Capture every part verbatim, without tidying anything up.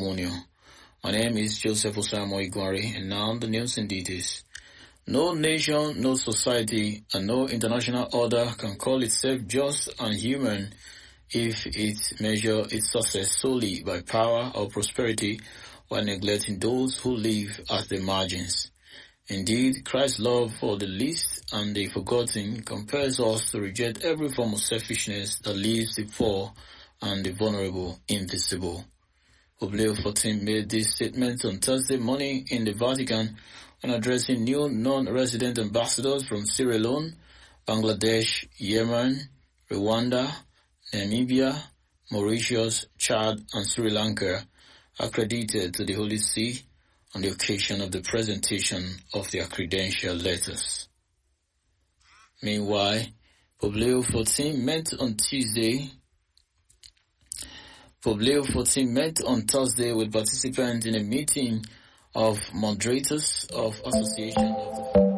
Matrimonial. My name is Joseph Osamo Igwari, and now the news in details. No nation, no society, and no international order can call itself just and human if it measures its success solely by power or prosperity while neglecting those who live at the margins. Indeed, Christ's love for the least and the forgotten compels us to reject every form of selfishness that leaves the poor and the vulnerable invisible. Pope Leo the fourteenth made this statement on Thursday morning in the Vatican when addressing new non-resident ambassadors from Sierra Leone, Bangladesh, Yemen, Rwanda, Namibia, Mauritius, Chad, and Sri Lanka, accredited to the Holy See on the occasion of the presentation of their credential letters. Meanwhile, Pope Leo the fourteenth met on Tuesday. Pope Leo the fourteenth met on Thursday with participants in a meeting of moderators of Association of the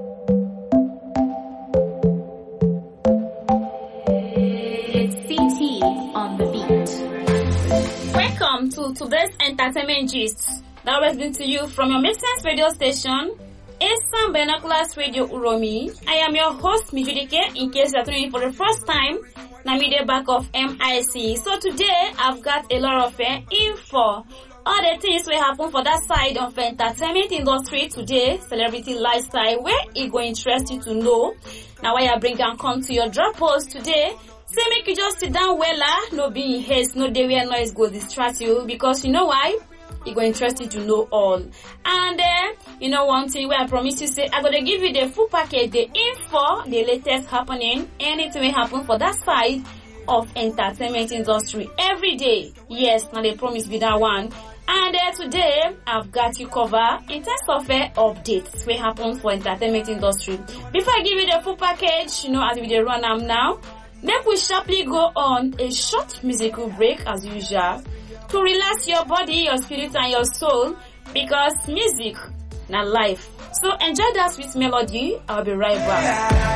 Welcome to today's entertainment gist that was bring to you from your Make Sense radio station, Eastern Binoculars Radio Uromi. I am your host, Mijudike, in case you are tuning in for the first time. Namide back of M I C. So today, I've got a lot of uh, info. All the things will happen for that side of the entertainment industry today, celebrity lifestyle, where it will interest you to know. Now, why I bring and come to your drop post today, say make you just sit down well, no be in haste, no day where noise go distract you, because you know why? It will interest you to know all. And uh, you know one thing where I promise you, say I'm gonna give you the full package, the info, the latest happening, anything will happen for that side of entertainment industry every day. Yes, now they promise be that one. And uh, today I've got you cover in terms of uh, updates will happen for entertainment industry. Before I give you the full package, you know as we dey run am now, then we sharply go on a short musical break as usual to relax your body, your spirit, and your soul, because music na life. So enjoy that sweet melody. I'll be right back.